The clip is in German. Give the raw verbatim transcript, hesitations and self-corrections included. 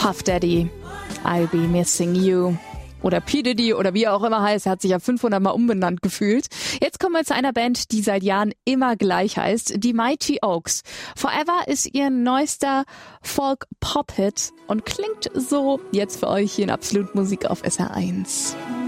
Puff Daddy, I'll Be Missing You. Oder P. Diddy oder wie er auch immer heißt, er hat sich ja fünfhundert Mal umbenannt gefühlt. Jetzt kommen wir zu einer Band, die seit Jahren immer gleich heißt, die Mighty Oaks. Forever ist ihr neuester Folk-Pop-Hit und klingt so. Jetzt für euch hier in Absolut Musik auf S R eins.